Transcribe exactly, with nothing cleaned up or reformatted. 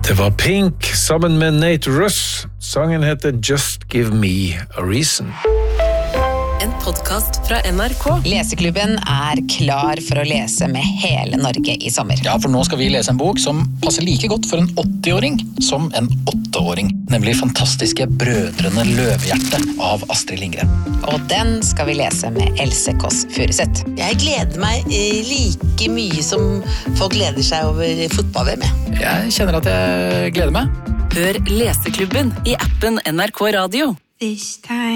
Det var Pink sammen med Nate Russ. Sangen heter Just Give Me a Reason. En podcast fra N R K. Leseklubben er klar for å lese med hele Norge i sommer. Ja, for nå skal vi lese en bok som passer like godt for en åtti-åring som en åtteåring. Nemlig fantastiske Brødrene Løvehjerte av Astrid Lindgren. Og den skal vi lese med Else Kåss Furuseth. Jeg gleder meg like mye som folk gleder seg over fotball-V M. Jeg kjenner at jeg gleder meg. Hør Leseklubben i appen N R K Radio. This time